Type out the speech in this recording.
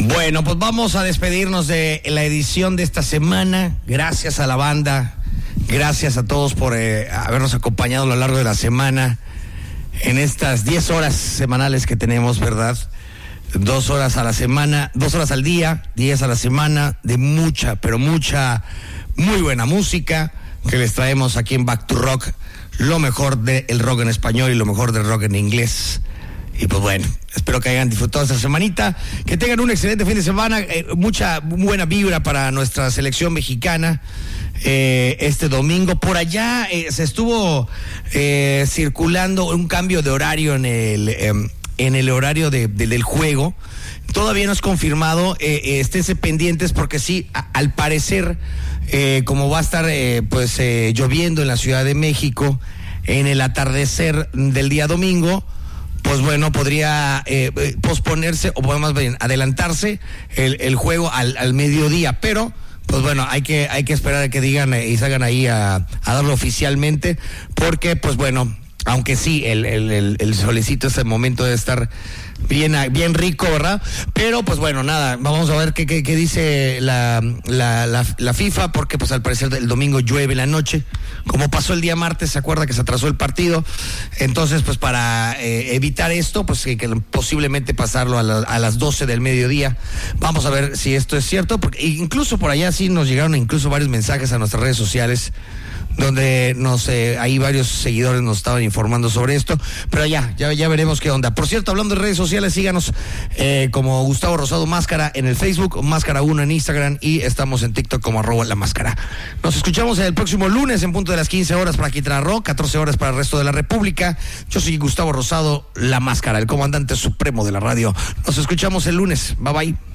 Bueno, pues vamos a despedirnos de la edición de esta semana. Gracias a la banda, gracias a todos por habernos acompañado a lo largo de la semana en estas 10 horas semanales que tenemos, ¿verdad? 2 horas a la semana, 2 horas al día, 10 a la semana, de mucha, pero mucha, muy buena música que les traemos aquí en Back to Rock, lo mejor del rock en español y lo mejor del rock en inglés. Y pues bueno, espero que hayan disfrutado esta semanita, que tengan un excelente fin de semana, mucha buena vibra para nuestra selección mexicana este domingo. Por allá se estuvo circulando un cambio de horario en el horario del juego. Todavía no es confirmado, esténse pendientes porque sí, al parecer, como va a estar lloviendo en la Ciudad de México en el atardecer del día domingo, pues bueno, podría posponerse o más bien adelantarse el juego al mediodía, pero pues bueno, hay que esperar a que digan y salgan ahí a darlo oficialmente, porque pues bueno, aunque sí, el solecito ese momento debe estar bien rico, ¿verdad? Pero pues bueno, nada, vamos a ver qué dice la FIFA, porque pues al parecer el domingo llueve en la noche, como pasó el día martes, ¿se acuerda que se atrasó el partido? Entonces pues para evitar esto, pues que posiblemente pasarlo a las 12 del mediodía. Vamos a ver si esto es cierto, porque incluso por allá sí nos llegaron incluso varios mensajes a nuestras redes sociales, donde ahí varios seguidores nos estaban informando sobre esto, pero ya veremos qué onda. Por cierto, hablando de redes sociales, síganos como Gustavo Rosado Máscara en el Facebook, Máscara 1 en Instagram, y estamos en TikTok como @lamáscara. Nos escuchamos el próximo lunes en punto de las 15 horas para Quintana Roo, 14 horas para el resto de la República. Yo soy Gustavo Rosado La Máscara, el comandante supremo de la radio. Nos escuchamos el lunes. Bye bye.